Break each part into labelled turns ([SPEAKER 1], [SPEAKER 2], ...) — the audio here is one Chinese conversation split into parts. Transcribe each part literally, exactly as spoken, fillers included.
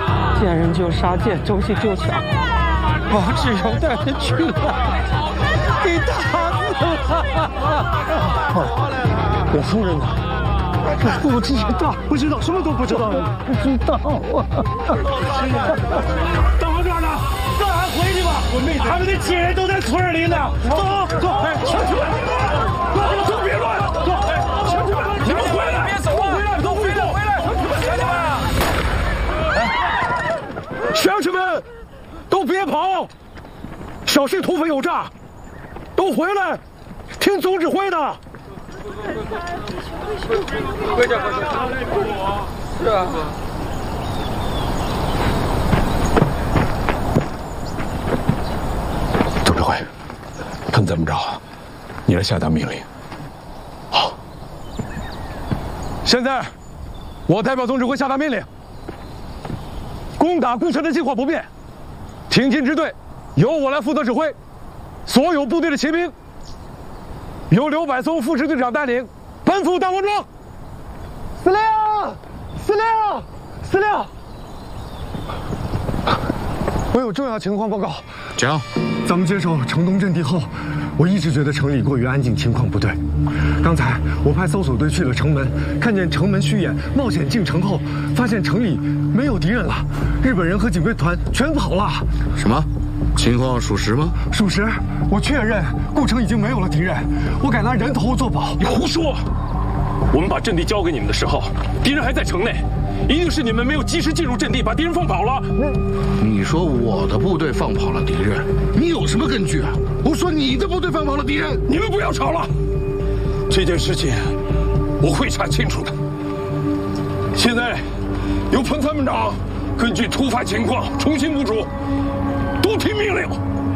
[SPEAKER 1] 见人就杀，见东西就抢，我只有带他去了，给打死了。我夫人呢？我不知道，
[SPEAKER 2] 不知道，什么都不知道，
[SPEAKER 1] 不知道啊。
[SPEAKER 2] 到哪呢？咱还回去吧。我妹子，他们的亲人都在村里呢。走走，乡亲们，都别乱，走，乡亲们，你们回来，别走，回来，都回来，回来，乡亲们，乡亲们，都别跑，小心土匪有诈，都回来，听总指挥的。回去，回去，是啊。总指挥，看怎么着，你来下达命令。好。现在，我代表总指挥下达命令：攻打顾城的计划不变，挺进支队由我来负责指挥，所有部队的骑兵由刘百松副师队长带领。奔赴大王庄。司令，司令，司令，我有重要情况报告。
[SPEAKER 3] 讲。
[SPEAKER 2] 咱们接手城东阵地后，我一直觉得城里过于安静，情况不对。刚才我派搜索队去了城门，看见城门虚掩，冒险进城后，发现城里没有敌人了，日本人和警备团全跑了。
[SPEAKER 3] 什么？情况属实吗？
[SPEAKER 2] 属实，我确认顾城已经没有了敌人，我敢拿人头做保。
[SPEAKER 4] 你胡说！我们把阵地交给你们的时候，敌人还在城内，一定是你们没有及时进入阵地，把敌人放跑了。
[SPEAKER 3] 你说我的部队放跑了敌人，你有什么根据啊？我说你的部队放跑了敌人，
[SPEAKER 4] 你们不要吵了。这件事情我会查清楚的。现在由彭参谋长根据突发情况重新部署。都听命令！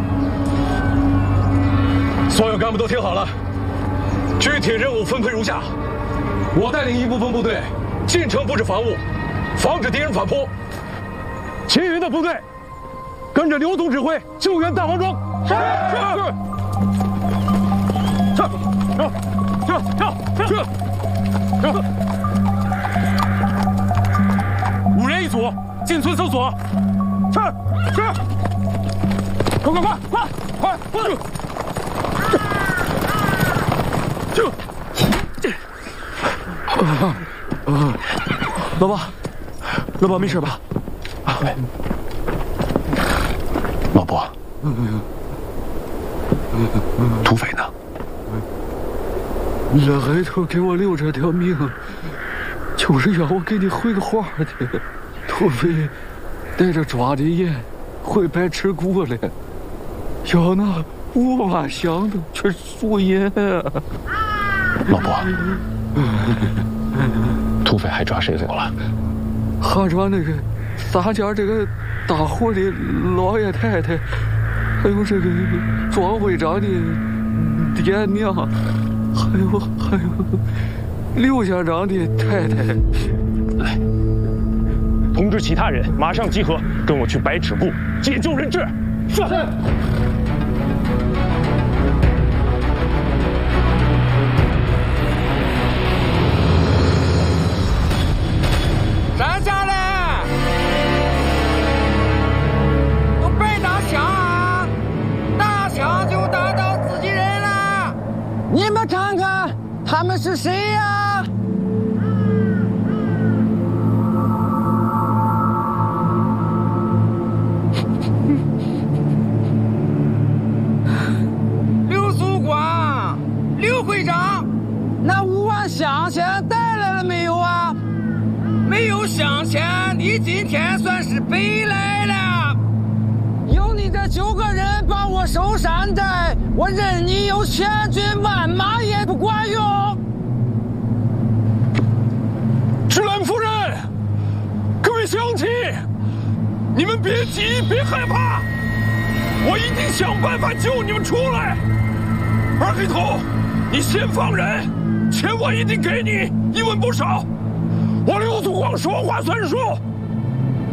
[SPEAKER 4] 所有干部都听好了，具体任务分配如下：我带领一部分部队进城布置防务，防止敌人反扑；其余的部队跟着刘总指挥救援大王庄。是是。去去去去去！五人一组，进村搜索。是是。快快快快快快！就就啊啊！老爸，老爸没事吧？啊，
[SPEAKER 3] 老伯，土匪呢？
[SPEAKER 5] 这海头给我留这条命，就是要我给你回个话的。土匪带着抓的人回白池谷了。要那五万响的去输赢啊！
[SPEAKER 3] 老伯，土匪还抓谁走了？
[SPEAKER 5] 还抓那个咱家这个大伙的老爷太太，还有这个庄会长的爹娘，还有还有刘县长的太太。
[SPEAKER 4] 来，通知其他人马上集合，跟我去白尺谷解救人质。是。
[SPEAKER 6] 站下来！都别打枪啊！打枪就打到自己人了。
[SPEAKER 1] 你们看看，他们是谁呀？
[SPEAKER 6] 刘宿官，刘会长，
[SPEAKER 1] 那五万香钱带来了没有啊？
[SPEAKER 6] 没有香钱，你今天算是白来了。
[SPEAKER 1] 有你这九个人帮我守山寨，我任你有千军万马也不管用。
[SPEAKER 4] 芝兰夫人，各位乡亲，你们别急，别害怕，我一定想办法救你们出来。二黑头，你先放人，钱我一定给你，一文不少。我刘祖光说话算数。